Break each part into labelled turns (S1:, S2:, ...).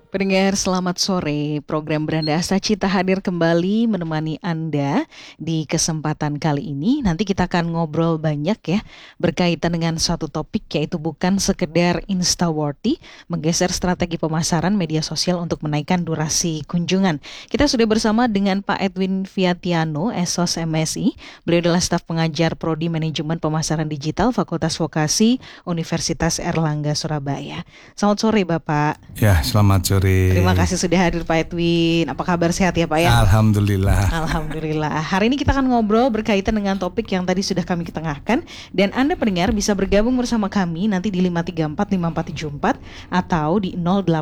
S1: Pendengar selamat sore, program Beranda Asa Cita hadir kembali menemani Anda di kesempatan kali ini. Nanti kita akan ngobrol banyak ya, berkaitan dengan suatu topik yaitu bukan sekedar Instaworthy, menggeser strategi pemasaran media sosial untuk menaikkan durasi kunjungan. Kita sudah bersama dengan Pak Edwin Fiatiano, Esos MSI. Beliau adalah staf pengajar Prodi Manajemen Pemasaran Digital Fakultas Vokasi Universitas Erlangga Surabaya. Selamat sore Bapak.
S2: Ya, selamat sore.
S1: Terima kasih sudah hadir Pak Edwin. Apa kabar, sehat ya Pak ya?
S2: Alhamdulillah.
S1: Alhamdulillah. Hari ini kita akan ngobrol berkaitan dengan topik yang tadi sudah kami ketengahkan. Dan Anda pendengar bisa bergabung bersama kami nanti di 5345474 atau di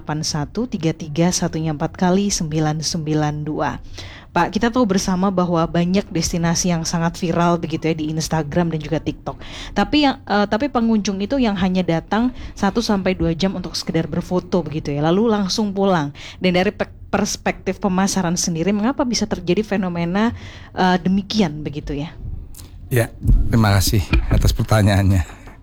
S1: 08133144 kali 992. Pak, kita tahu bersama bahwa banyak destinasi yang sangat viral begitu ya di Instagram dan juga TikTok. Tapi pengunjung itu yang hanya datang 1-2 jam untuk sekedar berfoto begitu ya, lalu langsung pulang. Dan dari perspektif pemasaran sendiri, mengapa bisa terjadi fenomena demikian begitu ya?
S2: Ya, terima kasih atas pertanyaannya.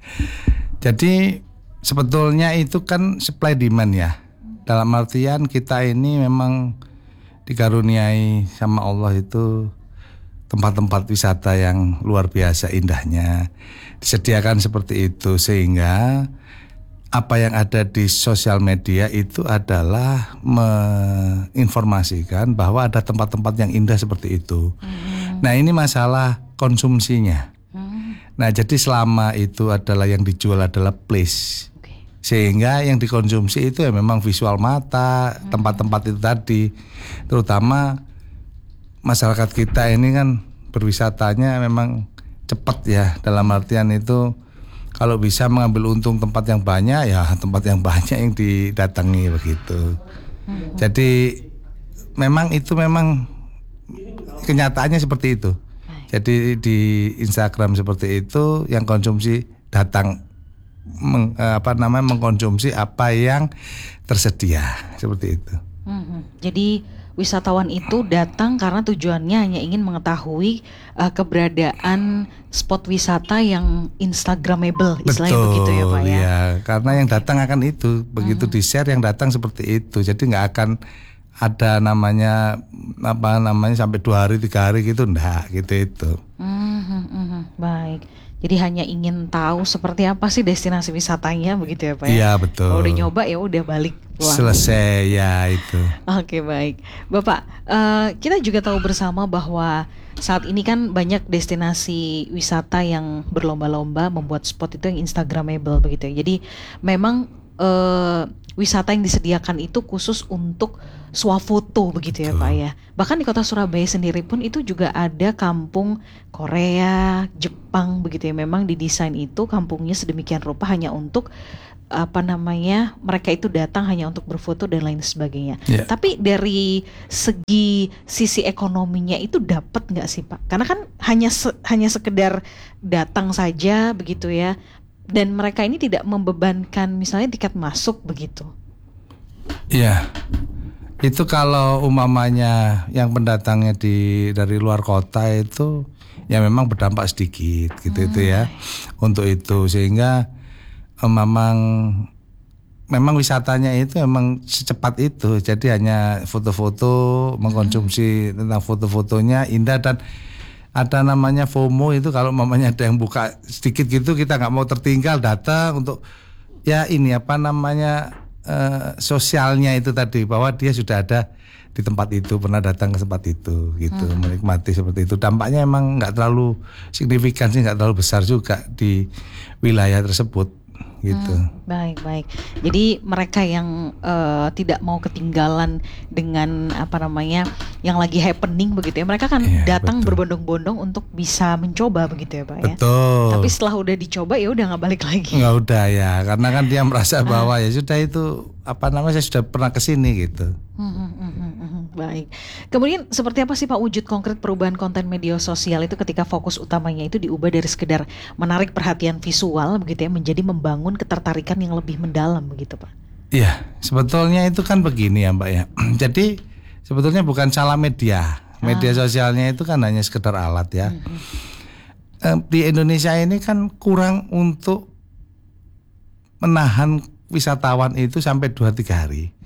S2: Jadi sebetulnya itu kan supply demand ya. Dalam artian kita ini memang dikaruniai sama Allah itu tempat-tempat wisata yang luar biasa indahnya, disediakan seperti itu, sehingga apa yang ada di sosial media itu adalah menginformasikan bahwa ada tempat-tempat yang indah seperti itu. Nah, ini masalah konsumsinya. Nah, jadi selama itu adalah yang dijual adalah place, sehingga yang dikonsumsi itu ya memang visual mata, tempat-tempat itu tadi. Terutama masyarakat kita ini kan berwisatanya memang cepat ya, dalam artian itu kalau bisa mengambil untung tempat yang banyak, ya tempat yang banyak yang didatangi begitu. Jadi memang kenyataannya seperti itu. Jadi di Instagram seperti itu, yang konsumsi datang mengkonsumsi apa yang tersedia seperti itu.
S1: Jadi wisatawan itu datang karena tujuannya hanya ingin mengetahui keberadaan spot wisata yang Instagramable, istilahnya begitu ya Pak ya.
S2: Ya, karena yang datang akan itu, begitu di-share yang datang seperti itu. Jadi nggak akan ada namanya sampai 2 hari 3 hari gitu, enggak gitu itu.
S1: Baik. Jadi hanya ingin tahu seperti apa sih destinasi wisatanya begitu ya Pak ya?
S2: Iya, betul.
S1: Kalau udah nyoba ya udah balik pulang.
S2: Selesai ya itu.
S1: Oke, baik. Bapak, kita juga tahu bersama bahwa saat ini kan banyak destinasi wisata yang berlomba-lomba membuat spot itu yang Instagramable begitu ya. Jadi memang wisata yang disediakan itu khusus untuk swafoto begitu ya Pak ya. Bahkan di kota Surabaya sendiri pun itu juga ada kampung Korea, Jepang begitu ya. Memang didesain itu kampungnya sedemikian rupa hanya untuk mereka itu datang hanya untuk berfoto dan lain sebagainya. Tapi dari sisi ekonominya itu dapat nggak sih Pak? Karena kan hanya sekedar datang saja begitu ya. Dan mereka ini tidak membebankan misalnya tiket masuk begitu.
S2: Iya. Itu kalau umpamanya yang pendatangnya dari luar kota itu ya memang berdampak sedikit gitu itu ya. Untuk itu sehingga memang wisatanya itu memang secepat itu. Jadi hanya foto-foto, mengkonsumsi tentang foto-fotonya indah, dan ada namanya FOMO itu, kalau mamanya ada yang buka sedikit gitu kita nggak mau tertinggal datang untuk ya ini sosialnya itu tadi, bahwa dia sudah ada di tempat itu, pernah datang ke tempat itu gitu, menikmati seperti itu. Dampaknya emang nggak terlalu signifikan sih, nggak terlalu besar juga di wilayah tersebut gitu.
S1: Baik. Jadi mereka yang tidak mau ketinggalan dengan yang lagi happening begitu ya, mereka kan datang berbondong-bondong untuk bisa mencoba begitu ya Pak ya.
S2: Betul.
S1: Tapi setelah udah dicoba ya udah nggak balik lagi.
S2: Nggak udah ya, karena kan dia merasa bahwa ya sudah itu saya sudah pernah kesini gitu.
S1: Baik. Kemudian seperti apa sih Pak wujud konkret perubahan konten media sosial itu ketika fokus utamanya itu diubah dari sekedar menarik perhatian visual begitu ya, menjadi membangun ketertarikan yang lebih mendalam begitu Pak?
S2: Iya, sebetulnya itu kan begini ya Mbak ya. Jadi sebetulnya bukan salah media. Media sosialnya itu kan hanya sekedar alat ya. Di Indonesia ini kan kurang untuk menahan wisatawan itu sampai 2-3 hari.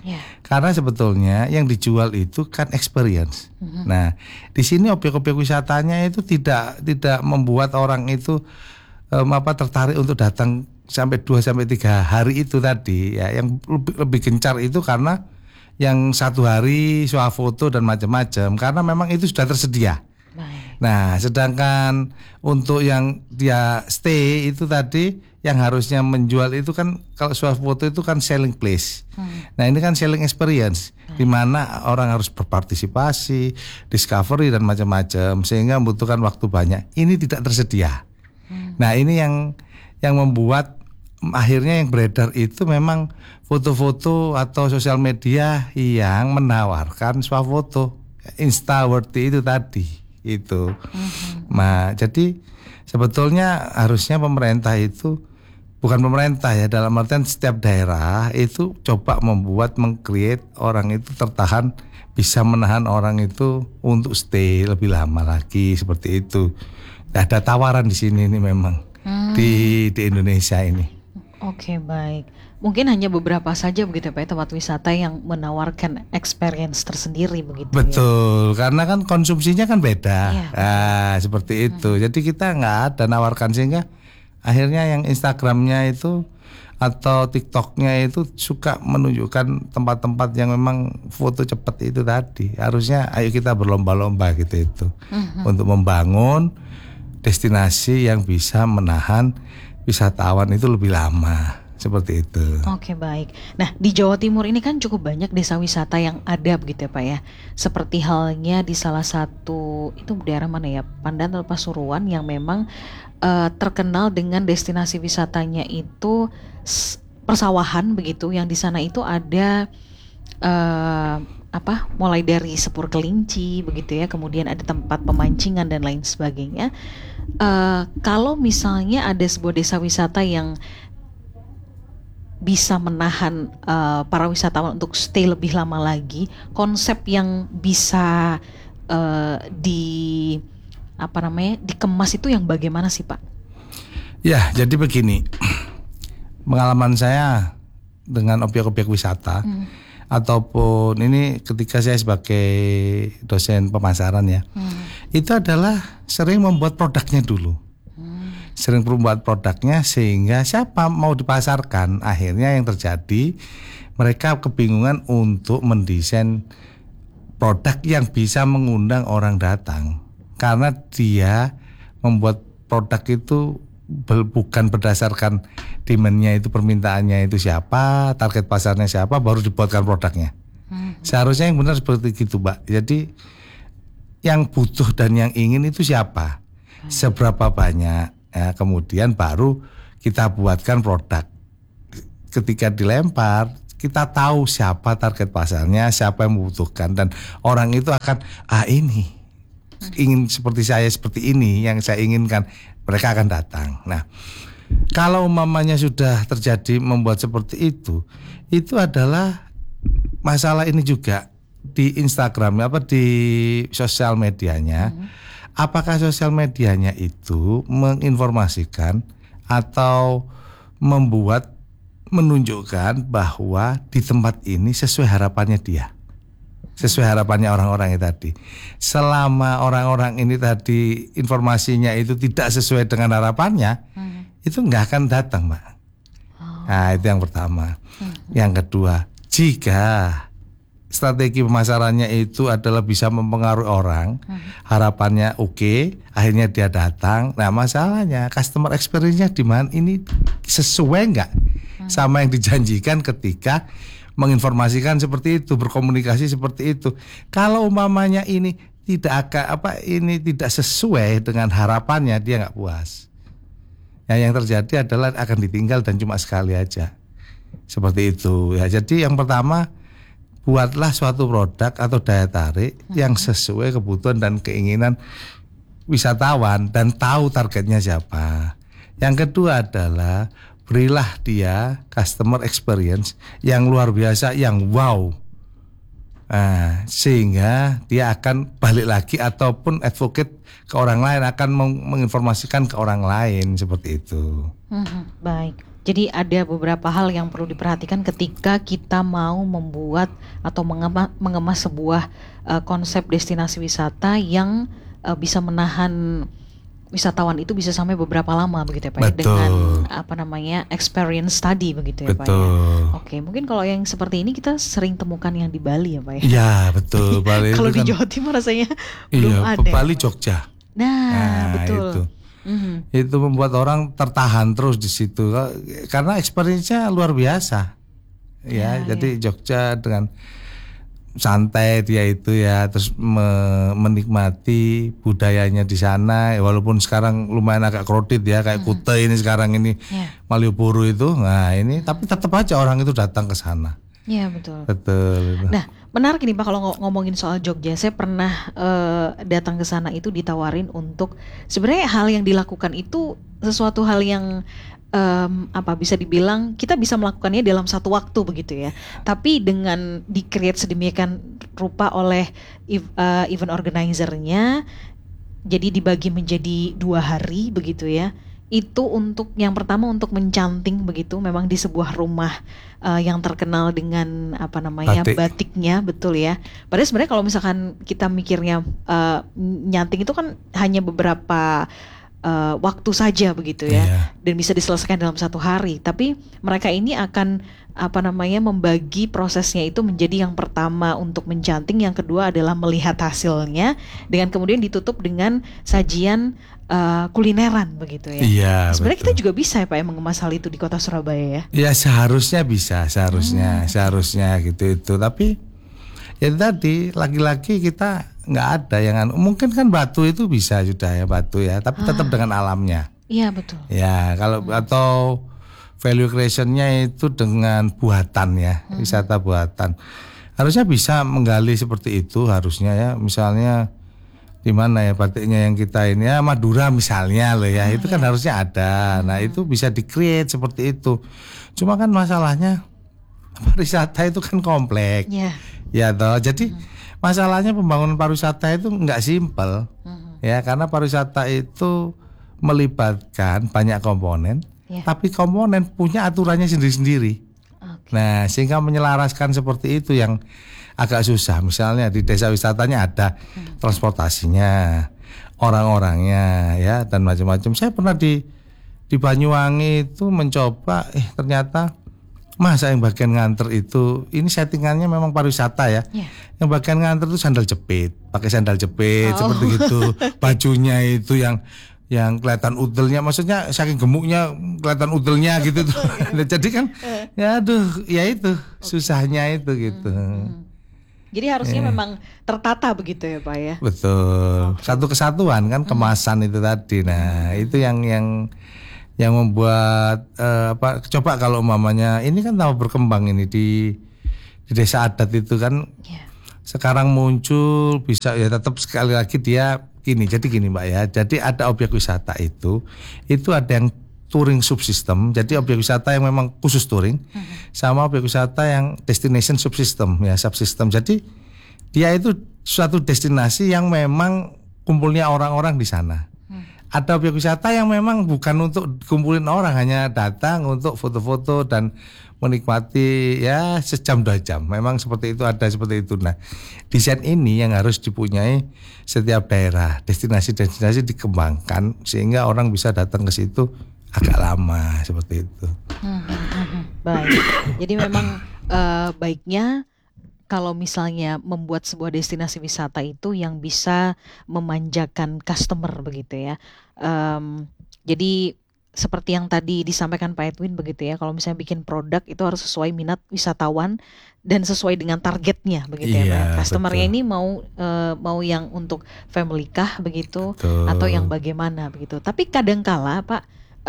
S1: Yeah.
S2: Karena sebetulnya yang dijual itu kan experience. Nah, di sini objek-objek wisatanya itu tidak membuat orang itu tertarik untuk datang sampai 2 sampai 3 hari itu tadi ya. Yang lebih gencar itu karena yang 1 hari swafoto dan macam-macam, karena memang itu sudah tersedia. Nah, sedangkan untuk yang dia stay itu tadi, yang harusnya menjual itu kan, kalau swafoto itu kan selling place. Nah, ini kan selling experience, di mana orang harus berpartisipasi, discovery dan macam-macam, sehingga membutuhkan waktu banyak. Ini tidak tersedia. Nah, ini yang membuat akhirnya yang beredar itu memang foto-foto atau sosial media yang menawarkan swafoto, insta-worthy itu tadi. Itu. Nah, jadi sebetulnya harusnya pemerintah itu, bukan pemerintah ya, dalam artian setiap daerah itu coba meng-create orang itu tertahan, bisa menahan orang itu untuk stay lebih lama lagi, seperti itu. Ada tawaran di sini ini memang di Indonesia ini.
S1: Oke, baik. Mungkin hanya beberapa saja begitu Pak, tempat wisata yang menawarkan experience tersendiri begitu.
S2: Betul, karena kan konsumsinya kan beda.
S1: Iya.
S2: Nah, seperti itu. Jadi kita nggak ada nawarkan, sehingga akhirnya yang Instagramnya itu atau TikToknya itu suka menunjukkan tempat-tempat yang memang foto cepat itu tadi. Harusnya ayo kita berlomba-lomba gitu itu untuk membangun destinasi yang bisa menahan wisatawan itu lebih lama, seperti itu.
S1: Oke, baik. Nah, di Jawa Timur ini kan cukup banyak desa wisata yang ada begitu ya Pak ya. Seperti halnya di salah satu, itu daerah mana ya, Pandan atau Pasuruan, yang memang terkenal dengan destinasi wisatanya itu persawahan begitu, yang di sana itu ada mulai dari sepur kelinci begitu ya, kemudian ada tempat pemancingan dan lain sebagainya. Kalau misalnya ada sebuah desa wisata yang bisa menahan para wisatawan untuk stay lebih lama lagi, konsep yang bisa dikemas itu yang bagaimana sih Pak?
S2: Ya, jadi begini, pengalaman saya dengan objek-objek wisata ataupun ini ketika saya sebagai dosen pemasaran ya, itu adalah sering membuat produknya dulu. Sering membuat produknya sehingga siapa mau dipasarkan, akhirnya yang terjadi mereka kebingungan untuk mendesain produk yang bisa mengundang orang datang, karena dia membuat produk itu bukan berdasarkan demand-nya itu, permintaannya itu siapa, target pasarnya siapa, baru dibuatkan produknya. Seharusnya yang benar seperti itu, Mbak. Jadi yang butuh dan yang ingin itu siapa, seberapa banyak, ya, kemudian baru kita buatkan produk. Ketika dilempar, kita tahu siapa target pasarnya, siapa yang membutuhkan, dan orang itu akan ini ingin seperti saya, seperti ini yang saya inginkan, mereka akan datang. Nah, kalau umpamanya sudah terjadi membuat seperti itu adalah masalah ini juga di Instagram, di sosial medianya. Apakah sosial medianya itu menginformasikan atau menunjukkan bahwa di tempat ini sesuai harapannya dia, sesuai harapannya orang-orang itu tadi. Selama orang-orang ini tadi informasinya itu tidak sesuai dengan harapannya, itu nggak akan datang, Mbak. Nah, itu yang pertama. Yang kedua, jika strategi pemasarannya itu adalah bisa mempengaruhi orang, harapannya oke, akhirnya dia datang. Nah, masalahnya customer experience-nya di mana, ini sesuai nggak sama yang dijanjikan ketika menginformasikan seperti itu, berkomunikasi seperti itu. Kalau umpamanya ini tidak tidak sesuai dengan harapannya, dia nggak puas. Yang terjadi adalah akan ditinggal dan cuma sekali aja. Seperti itu ya. Jadi yang pertama, buatlah suatu produk atau daya tarik yang sesuai kebutuhan dan keinginan wisatawan dan tahu targetnya siapa. Yang kedua adalah berilah dia customer experience yang luar biasa, yang wow. Nah, sehingga dia akan balik lagi ataupun advocate ke orang lain, akan menginformasikan ke orang lain, seperti itu.
S1: Baik. Jadi ada beberapa hal yang perlu diperhatikan ketika kita mau membuat atau mengemas sebuah konsep destinasi wisata yang bisa menahan wisatawan itu bisa sampai beberapa lama begitu ya Pak ya, dengan experience study begitu ya Pak ya. Oke, mungkin kalau yang seperti ini kita sering temukan yang di Bali ya Pak ya.
S2: Iya betul, Bali.
S1: Kalau di Jawa Timur rasanya belum ada.
S2: Bali Jogja.
S1: Nah betul.
S2: Itu. Itu membuat orang tertahan terus di situ karena experience-nya luar biasa. Jadi Jogja dengan santai dia itu ya, terus menikmati budayanya di sana walaupun sekarang lumayan agak crowded ya, kayak Kuta ini sekarang ini Malioboro itu. Nah ini tapi tetap aja orang itu datang ke sana.
S1: Iya betul.
S2: Betul.
S1: Nah menarik nih Pak kalau ngomongin soal Jogja, saya pernah datang ke sana itu ditawarin untuk sebenarnya hal yang dilakukan itu sesuatu hal yang bisa dibilang kita bisa melakukannya dalam satu waktu begitu ya. Tapi dengan di-create sedemikian rupa oleh event organizer-nya, jadi dibagi menjadi 2 hari begitu ya. Itu untuk yang pertama untuk mencanting begitu, memang di sebuah rumah yang terkenal dengan batiknya betul ya. Padahal sebenarnya kalau misalkan kita mikirnya nyanting itu kan hanya beberapa waktu saja begitu ya, dan bisa diselesaikan dalam 1 hari. Tapi mereka ini akan membagi prosesnya itu menjadi yang pertama untuk mencanting, yang kedua adalah melihat hasilnya, dengan kemudian ditutup dengan sajian kulineran begitu ya.
S2: Iya.
S1: Sebenarnya kita juga bisa ya Pak mengemas hal itu di kota Surabaya ya.
S2: Ya seharusnya bisa, seharusnya gitu itu. Tapi ya tadi lagi-lagi kita nggak ada yang mungkin kan batu itu bisa sudah ya batu ya, tapi tetap dengan alamnya.
S1: Iya betul.
S2: Ya kalau atau value creation-nya itu dengan buatan ya, wisata buatan. Harusnya bisa menggali seperti itu harusnya ya. Misalnya di mana ya batiknya yang kita ini ya Madura misalnya loh ya, itu kan harusnya ada. Nah itu bisa di-create seperti itu. Cuma kan masalahnya pariwisata itu kan kompleks. Ya toh. Jadi masalahnya pembangunan pariwisata itu nggak simpel, ya karena pariwisata itu melibatkan banyak komponen, tapi komponen punya aturannya sendiri-sendiri. Nah sehingga menyelaraskan seperti itu yang agak susah. Misalnya di desa wisatanya ada transportasinya, orang-orangnya, ya dan macam-macam. Saya pernah di Banyuwangi itu mencoba, ternyata masa yang bagian nganter itu, ini settingannya memang pariwisata ya. Yang bagian nganter itu sandal jepit, pakai sandal jepit seperti itu. Bajunya itu yang kelihatan udelnya, maksudnya saking gemuknya kelihatan udelnya gitu tuh. Jadi kan, ya aduh, ya itu susahnya itu gitu.
S1: Jadi harusnya memang tertata begitu ya Pak ya.
S2: Betul. Satu kesatuan kan kemasan itu tadi. Nah itu yang membuat coba kalau umpamanya ini kan tahu berkembang ini di desa adat itu kan sekarang muncul bisa ya, tetap sekali lagi dia jadi gini Mbak ya, jadi ada objek wisata itu ada yang touring subsystem, jadi objek wisata yang memang khusus touring sama objek wisata yang destination subsystem ya, subsystem. Jadi dia itu suatu destinasi yang memang kumpulnya orang-orang di sana. Ada objek wisata yang memang bukan untuk kumpulin orang, hanya datang untuk foto-foto dan menikmati ya sejam 2 jam. Memang seperti itu, ada seperti itu. Nah, desain ini yang harus dipunyai setiap daerah. Destinasi-destinasi dikembangkan sehingga orang bisa datang ke situ agak lama seperti itu.
S1: Baik. Jadi memang baiknya kalau misalnya membuat sebuah destinasi wisata itu yang bisa memanjakan customer begitu ya. Jadi seperti yang tadi disampaikan Pak Edwin begitu ya, kalau misalnya bikin produk itu harus sesuai minat wisatawan dan sesuai dengan targetnya begitu ya Pak. Customernya ini mau yang untuk family kah begitu, atau yang bagaimana begitu. Tapi kadangkala Pak,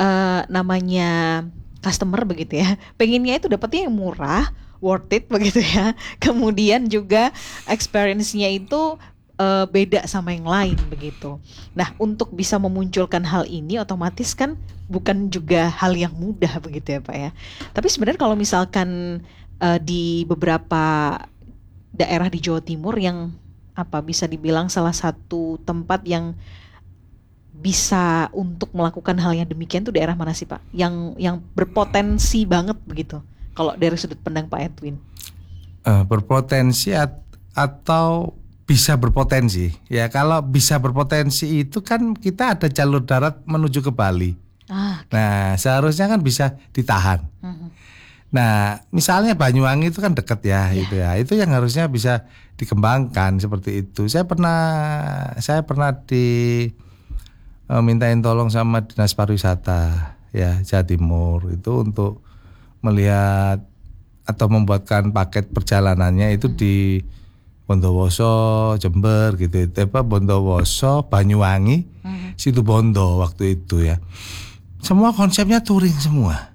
S1: namanya customer begitu ya, pengennya itu dapatnya yang murah, worth it begitu ya. Kemudian juga experience-nya itu beda sama yang lain begitu. Nah, untuk bisa memunculkan hal ini otomatis kan bukan juga hal yang mudah begitu ya Pak ya. Tapi sebenarnya kalau misalkan di beberapa daerah di Jawa Timur yang bisa dibilang salah satu tempat yang bisa untuk melakukan hal yang demikian tuh daerah mana sih Pak? Yang berpotensi banget begitu. Kalau dari sudut pandang Pak Edwin.
S2: Berpotensi atau bisa berpotensi. Ya kalau bisa berpotensi itu kan kita ada jalur darat menuju ke Bali. Nah seharusnya kan bisa ditahan. Nah misalnya Banyuwangi itu kan dekat ya, itu ya. Itu yang harusnya bisa dikembangkan seperti itu. Saya pernah mintain tolong sama Dinas Pariwisata ya Jawa Timur itu untuk melihat atau membuatkan paket perjalanannya itu di Bondowoso, Jember gitu, Bondowoso, Banyuwangi, Situbondo waktu itu ya. Semua konsepnya touring semua.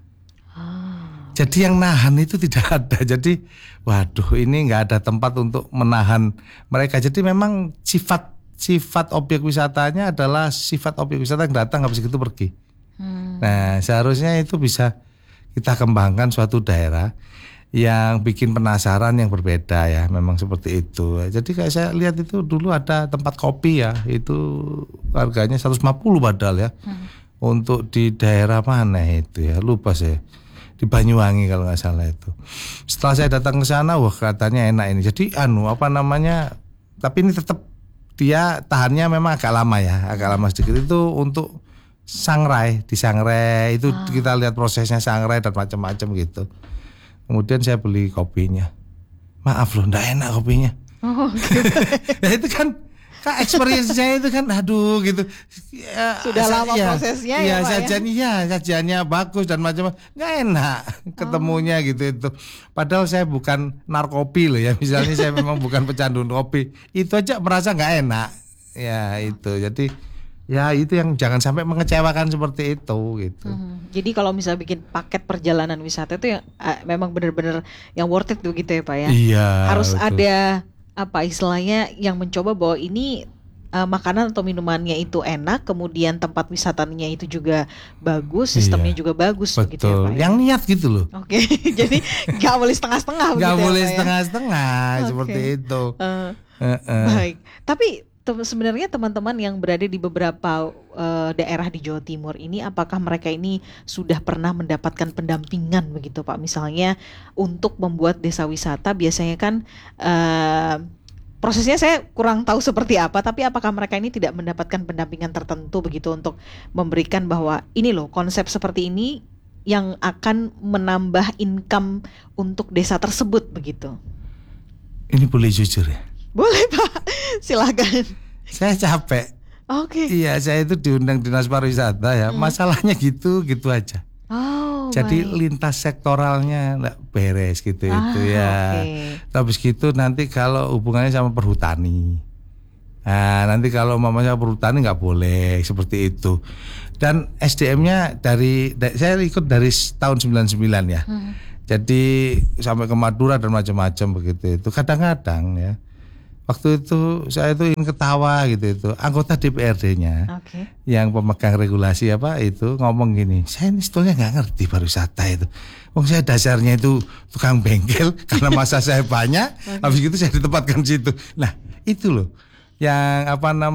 S2: Jadi yang nahan itu tidak ada. Jadi waduh ini nggak ada tempat untuk menahan mereka. Jadi memang sifat objek wisatanya adalah sifat objek wisata yang datang habis itu pergi. Nah seharusnya itu bisa kita kembangkan suatu daerah yang bikin penasaran yang berbeda ya, memang seperti itu. Jadi kayak saya lihat itu dulu ada tempat kopi ya, itu harganya 150 padahal ya. Untuk di daerah mana itu ya, lupa saya. Di Banyuwangi kalau nggak salah itu. Setelah saya datang ke sana, wah katanya enak ini. Jadi tapi ini tetap dia tahannya memang agak lama ya, agak lama sedikit itu untuk di sangrai itu kita lihat prosesnya sangrai dan macam-macam gitu. Kemudian saya beli kopinya. Maaf loh, enggak enak kopinya. Nah itu kan experience-nya itu kan aduh gitu. Ya,
S1: sudah lama prosesnya ya Pak
S2: sajiannya bagus dan macam-macam. Enggak enak ketemunya gitu itu. Padahal saya bukan narkopi loh ya. Misalnya saya memang bukan pecandu kopi. Itu aja merasa enggak enak. Ya itu. Jadi ya itu yang jangan sampai mengecewakan seperti itu gitu.
S1: Jadi kalau misalnya bikin paket perjalanan wisata itu yang memang benar-benar yang worth it begitu ya Pak ya.
S2: Iya.
S1: Harus
S2: betul.
S1: ada apa istilahnya yang mencoba bahwa ini makanan atau minumannya itu enak, kemudian tempat wisatanya itu juga bagus, sistemnya juga bagus
S2: betul.
S1: begitu ya Pak.
S2: Yang niat gitu loh.
S1: Oke. Jadi nggak boleh setengah-setengah begitu
S2: Nggak
S1: ya,
S2: boleh
S1: Pak,
S2: setengah-setengah seperti itu.
S1: Baik. Tapi sebenarnya teman-teman yang berada di beberapa daerah di Jawa Timur ini, apakah mereka ini sudah pernah mendapatkan pendampingan begitu Pak? Misalnya untuk membuat desa wisata biasanya kan prosesnya saya kurang tahu seperti apa, tapi apakah mereka ini tidak mendapatkan pendampingan tertentu begitu untuk memberikan bahwa ini loh konsep seperti ini yang akan menambah income untuk desa tersebut begitu?
S2: Ini boleh jujur ya?
S1: Boleh Pak, silakan.
S2: Saya capek.
S1: Oke.
S2: Iya, saya itu diundang Dinas Pariwisata ya. Masalahnya gitu aja. Jadi lintas sektoralnya nggak beres gitu itu ya. Habis gitu nanti kalau hubungannya sama perhutani. Nah, nanti kalau mamanya perhutani nggak boleh seperti itu. Dan SDM-nya saya ikut dari tahun 99 ya. Jadi sampai ke Madura dan macam-macam begitu itu. Kadang-kadang ya. Waktu itu saya itu ingin ketawa gitu itu. Anggota DPRD-nya yang pemegang regulasi itu ngomong gini, saya ini sebetulnya nggak ngerti pariwisata itu. Wong saya dasarnya itu tukang bengkel karena masa saya banyak. Habis itu saya ditempatkan di situ. Nah itu loh yang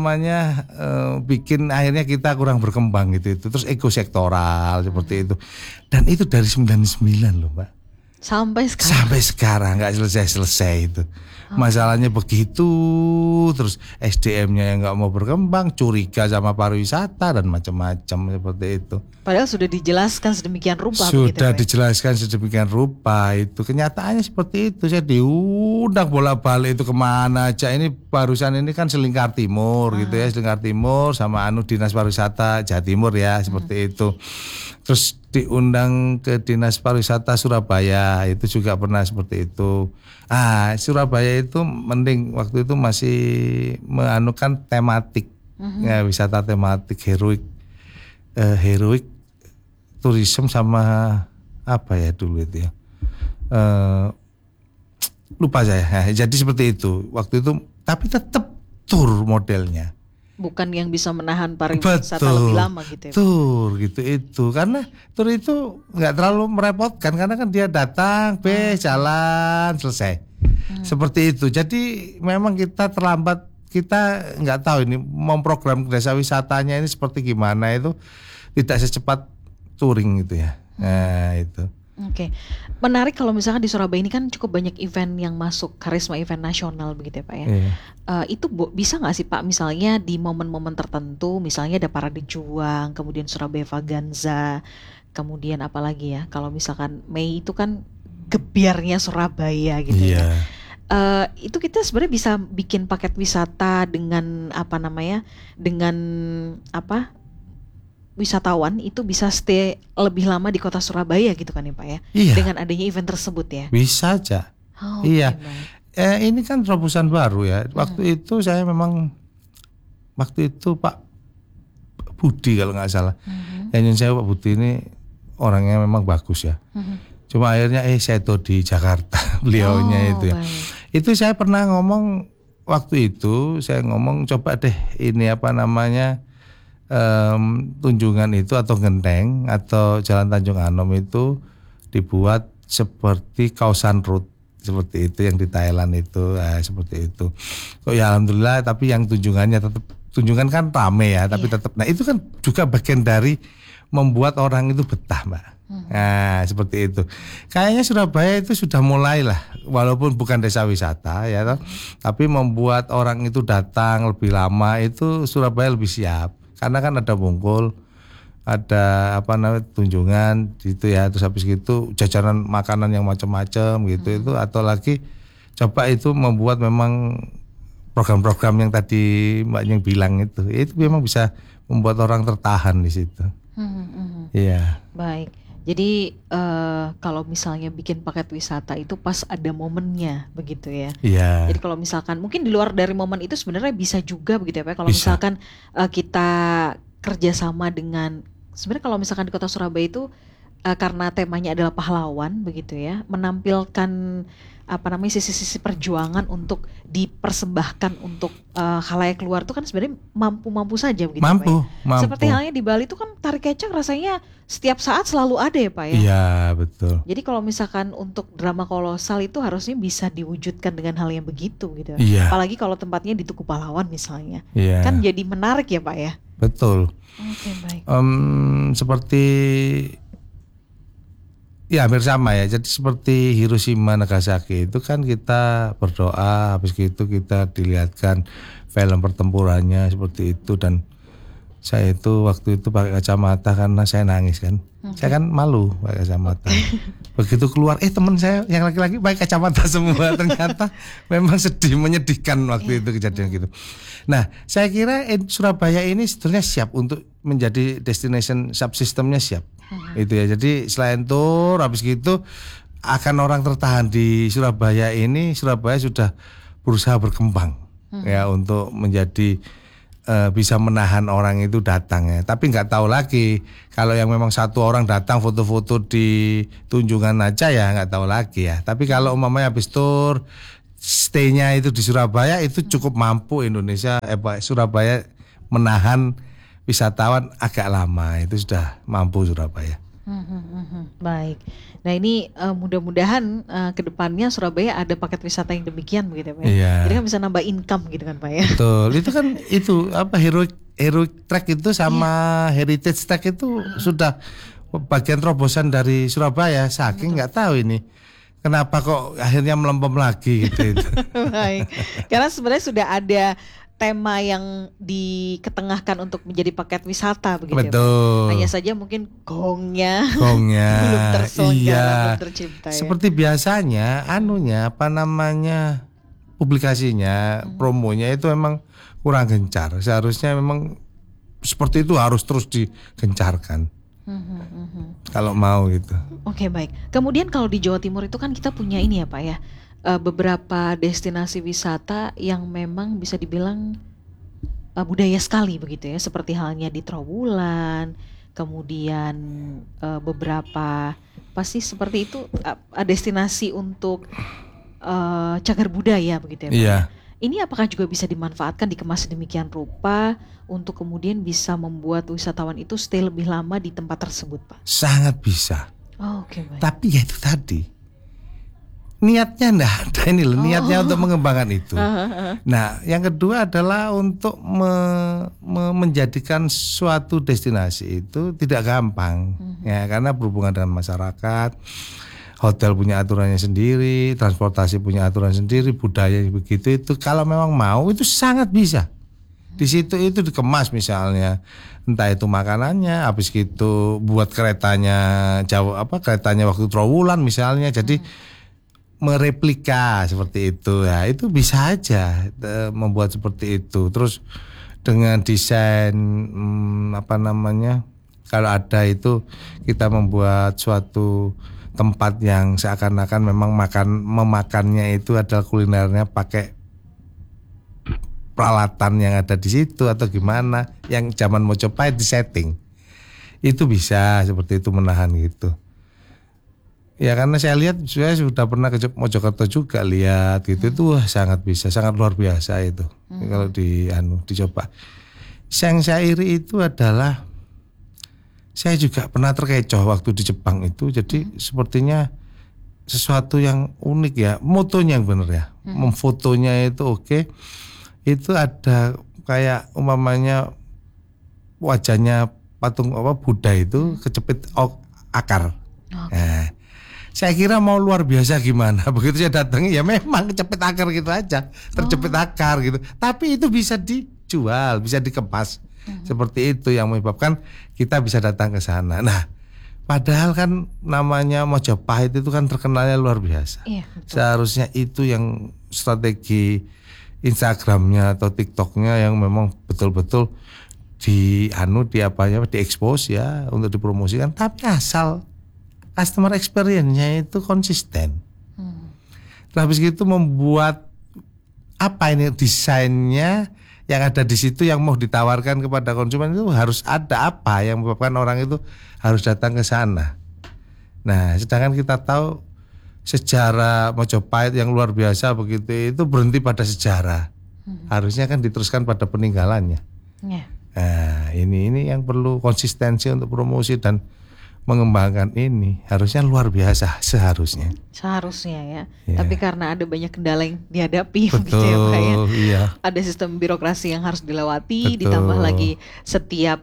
S2: bikin akhirnya kita kurang berkembang gitu itu. Terus ekosektoral seperti itu. Dan itu dari 99 loh Mbak. Sampai sekarang nggak selesai itu. Masalahnya begitu, terus SDM-nya yang nggak mau berkembang, curiga sama pariwisata dan macam-macam seperti itu.
S1: Padahal sudah dijelaskan sedemikian rupa.
S2: Sudah dijelaskan sedemikian rupa itu. Kenyataannya seperti itu. Saya diundang bolak-balik itu kemana aja. Ini barusan ini kan Selingkar Timur gitu ya, Selingkar Timur sama Dinas Pariwisata Jawa Timur ya seperti itu. Terus diundang ke Dinas Pariwisata Surabaya itu juga pernah seperti itu. Surabaya itu mending waktu itu masih menganukan tematik ya, wisata tematik heroik tourism sama apa ya dulu itu ya lupa saya. Jadi seperti itu waktu itu, tapi tetap tour modelnya.
S1: Bukan yang bisa menahan pariwisata lebih lama gitu ya.
S2: Tur gitu itu. Karena tur itu nggak terlalu merepotkan karena kan dia datang, jalan, selesai. Seperti itu. Jadi memang kita terlambat kita nggak tahu ini memprogram desa wisatanya ini seperti gimana, itu tidak secepat touring gitu ya. Nah itu.
S1: Oke, menarik kalau misalkan di Surabaya ini kan cukup banyak event yang masuk karisma event nasional begitu ya Pak ya.
S2: Iya.
S1: Itu bisa nggak sih Pak, misalnya di momen-momen tertentu, misalnya ada Parade Juang, kemudian Surabaya Vaganza, kemudian apa lagi ya? Kalau misalkan Mei itu kan gebiarnya Surabaya gitu ya.
S2: Iya.
S1: Itu kita sebenarnya bisa bikin paket wisata dengan apa namanya, dengan apa, wisatawan itu bisa stay lebih lama di kota Surabaya gitu kan ya Pak ya,
S2: Iya.
S1: dengan adanya event tersebut ya.
S2: Bisa aja.
S1: Oh,
S2: Iya.
S1: oke, baik.
S2: Ini kan terobosan baru ya. Waktu itu Pak Budi kalau nggak salah, yang saya Pak Budi ini orangnya memang bagus ya. Cuma akhirnya saya itu di Jakarta beliaunya itu ya.
S1: Baik.
S2: Itu saya pernah ngomong waktu itu, saya ngomong coba deh ini apa namanya, Tunjungan itu atau Genteng atau Jalan Tanjung Anom itu dibuat seperti Khao San Road, seperti itu yang di Thailand itu, seperti itu. Kok ya alhamdulillah, tapi yang Tunjungan kan rame ya, tapi tetap. Nah itu kan juga bagian dari membuat orang itu betah, Mbak. Nah seperti itu. Kayaknya Surabaya itu sudah mulai lah, walaupun bukan desa wisata ya, tapi membuat orang itu datang lebih lama, itu Surabaya lebih siap. Karena kan ada Bungkul, ada apa namanya Tunjungan gitu ya, terus habis gitu jajanan makanan yang macam-macam gitu itu, atau lagi coba itu membuat memang program-program yang tadi Mbak yang bilang itu memang bisa membuat orang tertahan di situ. Iya.
S1: Baik. Jadi kalau misalnya bikin paket wisata itu pas ada momennya begitu ya.
S2: Iya.
S1: Jadi kalau misalkan mungkin di luar dari momen itu sebenarnya bisa juga begitu ya Pak. Kalau
S2: Bisa.
S1: misalkan kita kerjasama dengan, sebenarnya kalau misalkan di kota Surabaya itu karena temanya adalah pahlawan begitu ya, menampilkan apa namanya sisi-sisi perjuangan untuk dipersembahkan untuk khalayak luar itu kan sebenarnya mampu-mampu saja begitu Pak ya.
S2: Mampu.
S1: Seperti halnya di Bali itu kan tari kecak rasanya setiap saat selalu ada ya Pak ya.
S2: Iya betul.
S1: Jadi kalau misalkan untuk drama kolosal itu harusnya bisa diwujudkan dengan hal yang begitu gitu.
S2: Iya.
S1: Apalagi kalau tempatnya di Tugu Pahlawan misalnya.
S2: Iya.
S1: Kan jadi menarik ya Pak ya.
S2: Betul.
S1: Oke, baik.
S2: Seperti ya hampir sama ya. Jadi seperti Hiroshima Nagasaki itu kan kita berdoa, habis itu kita dilihatkan film pertempurannya seperti itu, dan saya itu waktu itu pakai kacamata karena saya nangis kan. Saya kan malu pakai kacamata. Begitu keluar teman saya yang laki-laki pakai kacamata semua, ternyata memang sedih, menyedihkan waktu itu kejadian gitu. Nah, saya kira Surabaya ini sebetulnya siap untuk menjadi destination subsistemnya siap. Itu ya. Jadi selain tour habis gitu akan orang tertahan di Surabaya ini, Surabaya sudah berusaha berkembang ya untuk menjadi bisa menahan orang itu datang ya. Tapi nggak tahu lagi kalau yang memang satu orang datang foto-foto di Tunjungan aja ya nggak tahu lagi ya. Tapi kalau umpamanya habis tour stay-nya itu di Surabaya, itu cukup mampu Indonesia Surabaya menahan wisatawan agak lama, itu sudah mampu Surabaya.
S1: Baik. Nah ini mudah-mudahan kedepannya Surabaya ada paket wisata yang demikian begitu ya Pak.
S2: Iya.
S1: Jadi kan bisa nambah income gitu kan Pak ya.
S2: Betul. Itu kan itu apa Heroic Track itu sama Heritage Track itu sudah bagian terobosan dari Surabaya. Saking nggak tahu ini kenapa kok akhirnya melempem lagi gitu.
S1: Baik. Karena sebenarnya sudah ada tema yang diketengahkan untuk menjadi paket wisata begitu ya Pak.
S2: Betul.
S1: Hanya saja mungkin gongnya belum
S2: Iya.
S1: terselenggara, belum tercipta ya.
S2: Seperti biasanya apa namanya publikasinya, promonya itu memang kurang gencar. Seharusnya memang seperti itu harus terus digencarkan. Kalau mau gitu.
S1: Oke, baik. Kemudian kalau di Jawa Timur itu kan kita punya ini ya Pak ya, beberapa destinasi wisata yang memang bisa dibilang budaya sekali begitu ya, seperti halnya di Trowulan, kemudian beberapa pasti seperti itu destinasi untuk cagar budaya begitu ya Pak.
S2: Iya.
S1: Ini apakah juga bisa dimanfaatkan, dikemas sedemikian rupa untuk kemudian bisa membuat wisatawan itu stay lebih lama di tempat tersebut Pak?
S2: Sangat bisa.
S1: Oh, oke, baik.
S2: Tapi ya itu tadi, niatnya enggak ada ini loh, niatnya untuk mengembangkan itu. Nah, yang kedua adalah untuk menjadikan suatu destinasi itu tidak gampang, ya karena berhubungan dengan masyarakat. Hotel punya aturannya sendiri, transportasi punya aturan sendiri, budaya begitu itu. Kalau memang mau itu sangat bisa. Di situ itu dikemas misalnya, entah itu makanannya, habis gitu buat keretanya keretanya waktu Trowulan misalnya, jadi mereplika seperti itu ya, itu bisa aja membuat seperti itu. Terus dengan desain kalau ada itu kita membuat suatu tempat yang seakan-akan memang memakannya itu adalah kulinernya pakai peralatan yang ada di situ atau gimana, yang zaman Mojopahit di setting itu bisa seperti itu, menahan gitu. Ya karena saya sudah pernah ke Mojokerto juga lihat gitu, itu sangat bisa, sangat luar biasa itu. Kalau dicoba. Yang saya iri itu adalah saya juga pernah terkecoh waktu di Jepang itu, jadi sepertinya sesuatu yang unik ya, motonya yang benar ya, memfotonya itu oke. Itu ada kayak umpamanya wajahnya patung Buddha itu kecepit akar. Nah, saya kira mau luar biasa gimana, begitu saya datang ya memang kecepit akar gitu aja, terjepit akar gitu. Tapi itu bisa dijual, bisa dikemas. Seperti itu yang menyebabkan kita bisa datang ke sana. Nah, padahal kan namanya Mojopahit itu kan terkenalnya luar biasa. Iya, seharusnya itu yang strategi Instagramnya atau TikToknya yang memang betul-betul diekspos ya untuk dipromosikan, tapi asal customer experience-nya itu konsisten. Terus habis itu membuat desainnya yang ada di situ yang mau ditawarkan kepada konsumen itu harus ada apa yang menyebabkan orang itu harus datang ke sana. Nah, sedangkan kita tahu sejarah Mojopahit yang luar biasa begitu itu berhenti pada sejarah. Harusnya kan diteruskan pada peninggalannya. Nah, ini yang perlu konsistensi untuk promosi dan mengembangkan ini harusnya luar biasa seharusnya ya.
S1: Tapi karena ada banyak kendala yang dihadapi.
S2: Betul,
S1: gitu ya Pak ya.
S2: Iya.
S1: Ada sistem birokrasi yang harus dilewati. Betul. Ditambah lagi setiap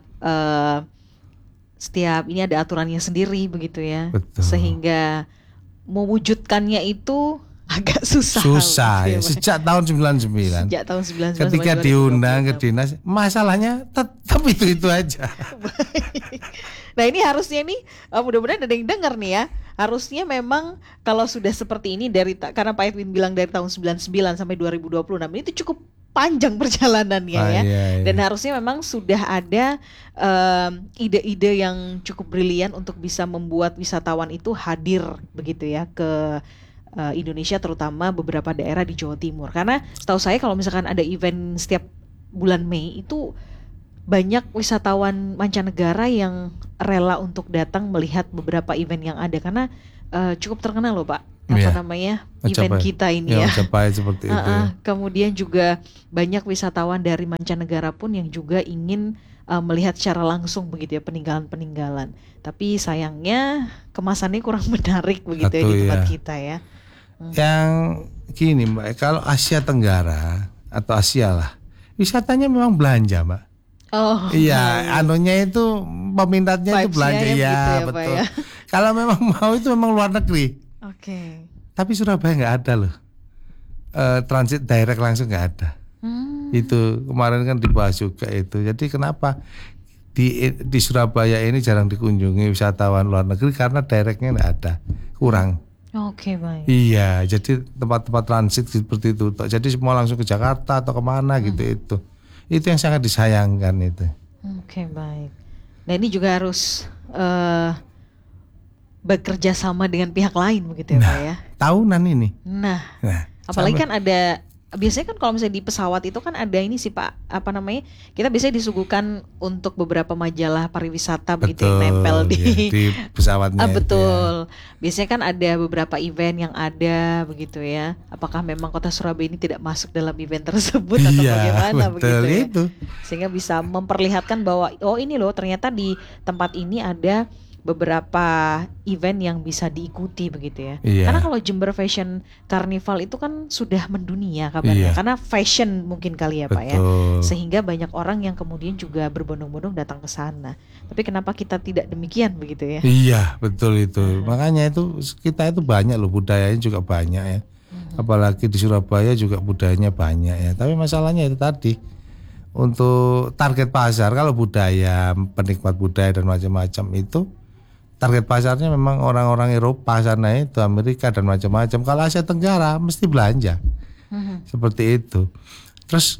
S1: ini ada aturannya sendiri begitu ya. Betul. Sehingga mewujudkannya itu agak susah
S2: ya. Sejak tahun 99. Ketika diundang ke dinas, masalahnya tetap itu aja.
S1: Nah, ini harusnya mudah-mudahan ada yang dengar nih ya. Harusnya memang kalau sudah seperti ini karena Pak Edwin bilang dari tahun 99 sampai 2026 ini itu cukup panjang perjalanannya ya. Iya. Dan harusnya memang sudah ada ide-ide yang cukup brilian untuk bisa membuat wisatawan itu hadir begitu ya ke Indonesia, terutama beberapa daerah di Jawa Timur. Karena setahu saya kalau misalkan ada event setiap bulan Mei itu banyak wisatawan mancanegara yang rela untuk datang melihat beberapa event yang ada karena cukup terkenal loh Pak. Event kita ini ya.
S2: Seperti itu.
S1: Kemudian juga banyak wisatawan dari mancanegara pun yang juga ingin melihat secara langsung begitu ya peninggalan-peninggalan. Tapi sayangnya kemasannya kurang menarik begitu ya di tempat kita ya.
S2: Yang gini Mbak, kalau Asia Tenggara atau Asia lah, wisatanya memang belanja Mbak.
S1: Oh
S2: iya, anunya itu peminatnya itu belanja ya, betul. Ya? Kalau memang mau itu memang luar negeri.
S1: Oke.
S2: Tapi Surabaya nggak ada loh, transit direct langsung nggak ada. Itu kemarin kan dibahas juga itu. Jadi kenapa di Surabaya ini jarang dikunjungi wisatawan luar negeri karena directnya nggak ada, kurang.
S1: Oke, baik.
S2: Iya, jadi tempat-tempat transit seperti itu. Jadi semua langsung ke Jakarta atau kemana gitu itu. Itu yang sangat disayangkan itu.
S1: Oke, baik. Nah, ini juga harus bekerja sama dengan pihak lain begitu ya Pak ya.
S2: Tahunan ini.
S1: Nah apalagi kan ada biasanya kan kalau misalnya di pesawat itu kan ada ini sih Pak, kita biasanya disuguhkan untuk beberapa majalah pariwisata begitu yang nempel
S2: di pesawatnya.
S1: Betul. Biasanya kan ada beberapa event yang ada begitu ya. Apakah memang Kota Surabaya ini tidak masuk dalam event tersebut atau bagaimana begitu ya? Itu. Sehingga bisa memperlihatkan bahwa ini loh ternyata di tempat ini ada beberapa event yang bisa diikuti begitu ya.
S2: Iya.
S1: Karena kalau Jember Fashion Carnival itu kan sudah mendunia kabarnya,
S2: Iya.
S1: karena fashion mungkin kali ya Pak ya,
S2: Betul.
S1: sehingga banyak orang yang kemudian juga berbondong-bondong datang ke sana. Tapi kenapa kita tidak demikian begitu ya?
S2: Iya, betul itu. Makanya itu kita itu banyak loh, budayanya juga banyak ya. Apalagi di Surabaya juga budayanya banyak ya. Tapi masalahnya itu tadi, untuk target pasar, kalau budaya, penikmat budaya dan macam-macam itu target pasarnya memang orang-orang Eropa sana itu, Amerika dan macam-macam. Kalau Asia Tenggara mesti belanja. Seperti itu. Terus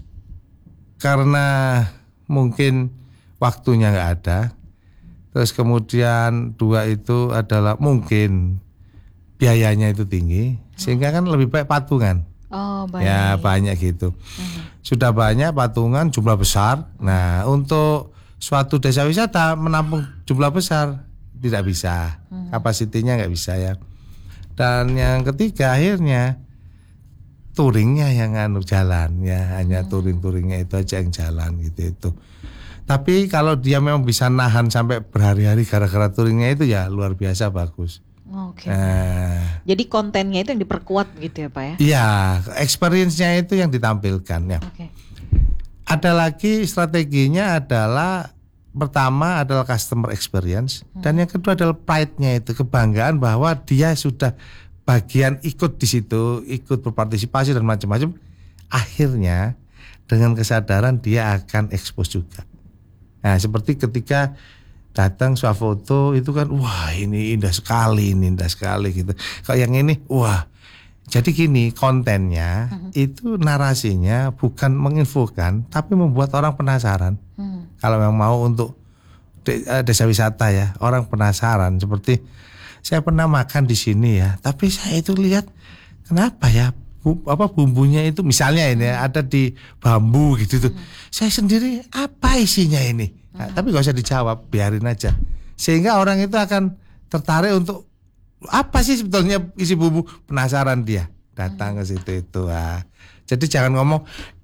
S2: karena mungkin waktunya nggak ada, terus kemudian dua itu adalah mungkin biayanya itu tinggi, sehingga kan lebih baik patungan.
S1: Oh baik.
S2: Ya banyak gitu. Sudah banyak patungan jumlah besar. Nah untuk suatu desa wisata menampung jumlah besar tidak bisa, kapasitinya nggak bisa ya. Dan yang ketiga akhirnya touringnya yang jalan ya, hanya touringnya itu aja yang jalan gitu itu. Tapi kalau dia memang bisa nahan sampai berhari-hari gara-gara touringnya itu ya luar biasa bagus.
S1: Oke. Jadi kontennya itu yang diperkuat gitu ya Pak ya?
S2: Iya, experience-nya itu yang ditampilkan ya.
S1: Oke.
S2: Ada lagi strateginya adalah pertama adalah customer experience dan yang kedua adalah pride-nya itu, kebanggaan bahwa dia sudah bagian ikut di situ, ikut berpartisipasi dan macam-macam. Akhirnya dengan kesadaran dia akan expose juga. Nah, seperti ketika datang swafoto itu kan, wah ini indah sekali gitu. Kalau yang ini, wah. Jadi gini, kontennya itu narasinya bukan menginfokan, tapi membuat orang penasaran. Kalau memang mau untuk desa wisata ya, orang penasaran. Seperti saya pernah makan di sini ya, tapi saya itu lihat kenapa ya bumbunya itu misalnya ini ada di bambu gitu tuh. Saya sendiri apa isinya ini? Nah, tapi gak usah dijawab, biarin aja. Sehingga orang itu akan tertarik untuk apa sih sebetulnya isi bumbu, penasaran dia datang ke situ itu. Nah, jadi jangan ngomong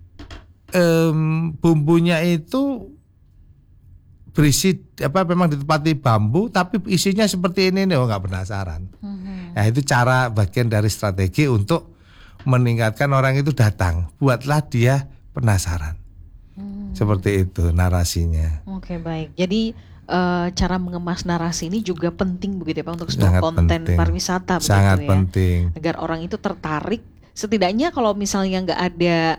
S2: bumbunya itu berisi memang ditempati bambu tapi isinya seperti ini nih, oh nggak penasaran. Nah itu cara bagian dari strategi untuk meningkatkan orang itu datang, buatlah dia penasaran. Seperti itu narasinya.
S1: Oke baik. Jadi cara mengemas narasi ini juga penting begitu ya Pak untuk sebuah
S2: Sangat
S1: konten
S2: penting.
S1: pariwisata begitu
S2: Sangat
S1: ya.
S2: penting.
S1: Agar orang itu tertarik. Setidaknya kalau misalnya nggak ada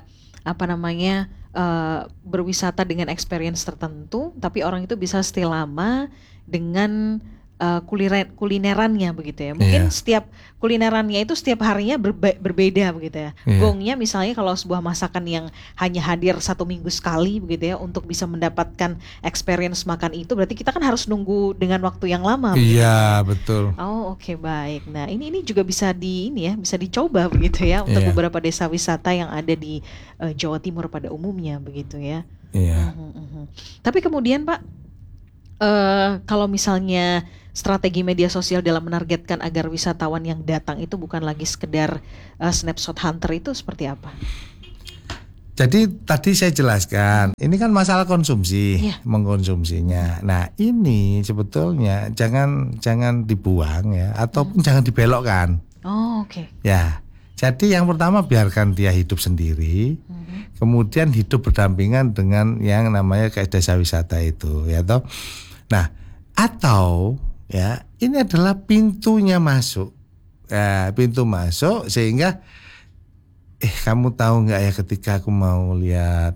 S1: berwisata dengan experience tertentu, tapi orang itu bisa stay lama dengan kulinerannya begitu ya. Mungkin setiap kulinerannya itu setiap harinya berbeda begitu ya. Gongnya misalnya kalau sebuah masakan yang hanya hadir 1 minggu sekali begitu ya, untuk bisa mendapatkan experience makan itu berarti kita kan harus nunggu dengan waktu yang lama.
S2: Iya betul.
S1: Oh oke, baik. Nah ini juga bisa bisa dicoba begitu ya untuk beberapa desa wisata yang ada di Jawa Timur pada umumnya begitu ya.
S2: Iya.
S1: Tapi kemudian Pak, kalau misalnya strategi media sosial dalam menargetkan agar wisatawan yang datang itu bukan lagi sekedar snapshot hunter itu seperti apa?
S2: Jadi tadi saya jelaskan, ini kan masalah konsumsi, mengkonsumsinya. Nah ini sebetulnya jangan dibuang ya, ataupun jangan dibelokkan.
S1: Oh oke.
S2: Ya, jadi yang pertama biarkan dia hidup sendiri, kemudian hidup berdampingan dengan yang namanya kayak desa wisata itu, ya toh. Nah, atau ya ini adalah pintunya masuk, pintu masuk sehingga kamu tahu nggak ya ketika aku mau lihat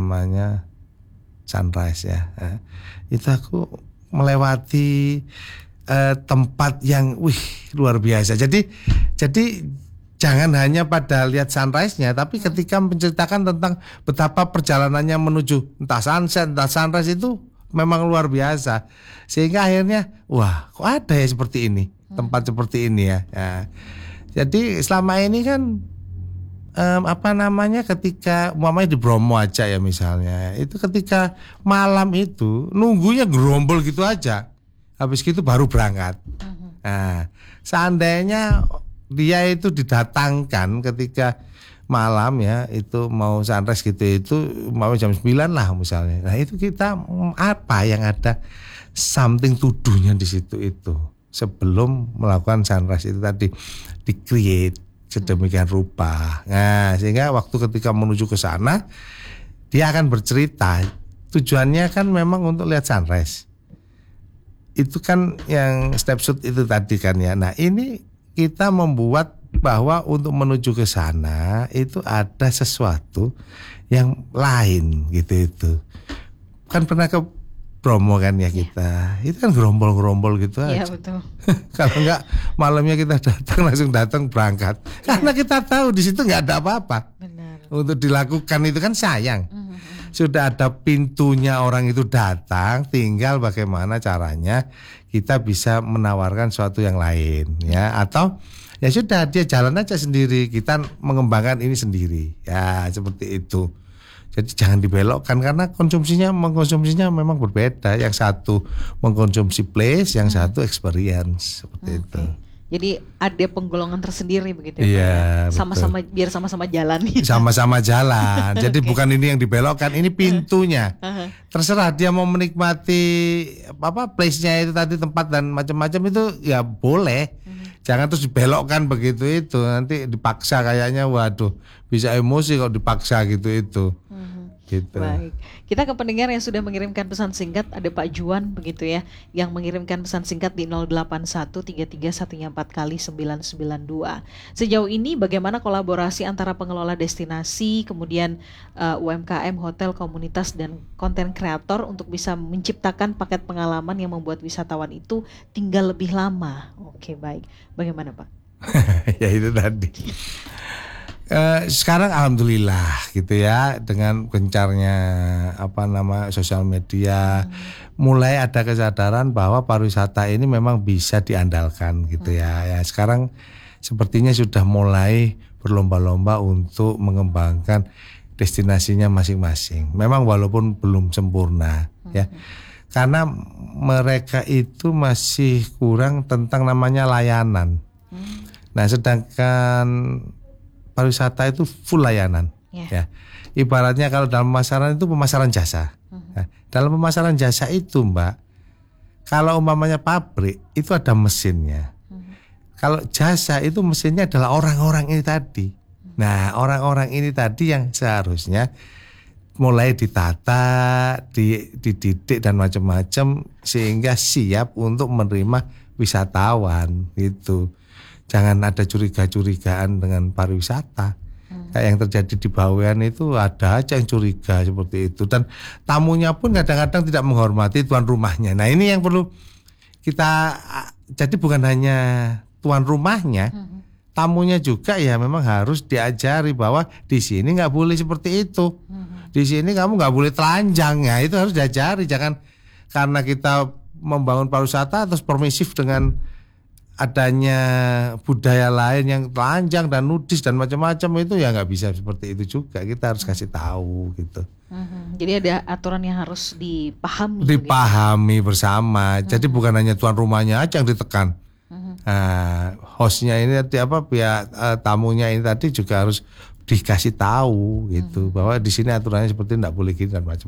S2: sunrise ya, itu aku melewati tempat yang luar biasa. Jadi jangan hanya pada lihat sunrise-nya, tapi ketika menceritakan tentang betapa perjalanannya menuju entah sunset entah sunrise itu memang luar biasa. Sehingga akhirnya wah kok ada ya seperti ini, tempat seperti ini ya. Jadi selama ini kan ketika umpamanya di Bromo aja ya misalnya, itu ketika malam itu nunggunya gerombol gitu aja, habis gitu baru berangkat. Nah, seandainya dia itu didatangkan ketika malam ya itu mau sunrise gitu itu mau jam 9 lah misalnya. Nah itu kita apa yang ada something to do-nya di situ itu sebelum melakukan sunrise itu tadi di-create sedemikian rupa. Nah sehingga waktu ketika menuju ke sana dia akan bercerita tujuannya kan memang untuk lihat sunrise. Itu kan yang step shoot itu tadi kan ya. Nah ini kita membuat bahwa untuk menuju ke sana itu ada sesuatu yang lain gitu itu. Kan pernah ke Bromo kan ya kita. Itu kan gerombol-gerombol gitu aja.
S1: Iya betul.
S2: Kalau enggak malamnya kita langsung datang berangkat. Karena kita tahu di situ enggak ada apa-apa.
S1: Benar.
S2: Untuk dilakukan itu kan sayang. Sudah ada pintunya orang itu datang, tinggal bagaimana caranya kita bisa menawarkan sesuatu yang lain ya atau ya sudah dia jalan aja sendiri, kita mengembangkan ini sendiri. Ya, seperti itu. Jadi jangan dibelokkan karena mengkonsumsinya memang berbeda. Yang satu mengkonsumsi place, yang satu experience seperti itu.
S1: Jadi ada penggolongan tersendiri begitu
S2: ya. Iya,
S1: sama-sama biar sama-sama jalan.
S2: Sama-sama jalan. Jadi bukan ini yang dibelokkan, ini pintunya. Terserah dia mau menikmati place-nya itu tadi tempat dan macam-macam itu ya boleh. Jangan terus dibelokkan begitu itu nanti dipaksa kayaknya waduh bisa emosi kalau dipaksa gitu itu. Gitu.
S1: Baik, kita ke pendengar yang sudah mengirimkan pesan singkat. Ada Pak Juan begitu ya, yang mengirimkan pesan singkat di 08133114 992. Sejauh ini bagaimana kolaborasi antara pengelola destinasi, kemudian UMKM, hotel, komunitas dan konten kreator untuk bisa menciptakan paket pengalaman yang membuat wisatawan itu tinggal lebih lama. Oke, baik. Bagaimana Pak?
S2: Ya itu tadi. Sekarang alhamdulillah gitu ya dengan gencarnya sosial media mulai ada kesadaran bahwa pariwisata ini memang bisa diandalkan gitu ya. Ya sekarang sepertinya sudah mulai berlomba-lomba untuk mengembangkan destinasinya masing-masing. Memang walaupun belum sempurna ya. Karena mereka itu masih kurang tentang namanya layanan. Nah, sedangkan pariwisata itu full layanan, ya. Ibaratnya kalau dalam pemasaran itu pemasaran jasa. Nah, dalam pemasaran jasa itu, Mbak, kalau umpamanya pabrik itu ada mesinnya. Kalau jasa itu mesinnya adalah orang-orang ini tadi. Nah, orang-orang ini tadi yang seharusnya mulai ditata, dididik dan macam-macam sehingga siap untuk menerima wisatawan gitu. Jangan ada curiga-curigaan dengan pariwisata. Kayak yang terjadi di Bawean itu ada aja yang curiga seperti itu. Dan tamunya pun kadang-kadang tidak menghormati tuan rumahnya. Nah ini yang perlu kita, jadi bukan hanya tuan rumahnya, tamunya juga ya memang harus diajari bahwa di sini nggak boleh seperti itu. Di sini kamu nggak boleh telanjang, ya itu harus diajari. Jangan karena kita membangun pariwisata terus permisif dengan adanya budaya lain yang telanjang dan nudis dan macam-macam itu ya nggak bisa seperti itu juga. Kita harus kasih tahu gitu.
S1: Jadi ada aturan yang harus dipahami.
S2: Dipahami bersama. Jadi bukan hanya tuan rumahnya aja yang ditekan. Nah, hostnya ini pihak tamunya ini tadi juga harus dikasih tahu gitu bahwa di sini aturannya seperti tidak boleh gini dan macam.